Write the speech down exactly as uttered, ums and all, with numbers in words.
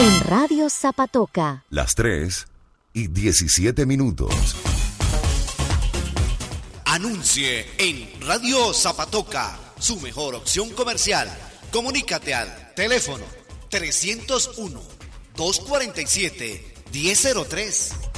En Radio Zapatoca. Las tres y diecisiete minutos. Anuncie en Radio Zapatoca, su mejor opción comercial. Comunícate al teléfono trescientos uno, doscientos cuarenta y siete, diez cero tres.